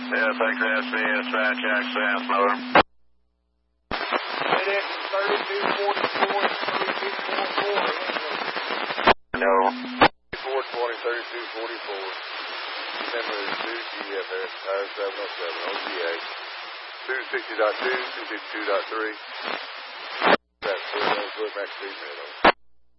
Yeah, thanks for SBS, Dispatch, access, motor. It is 3244 and 3244. No. 420, 3244. Remember, 2GFS, 707, OTA. 260.2, 262.3. That's Max Speed Meadows.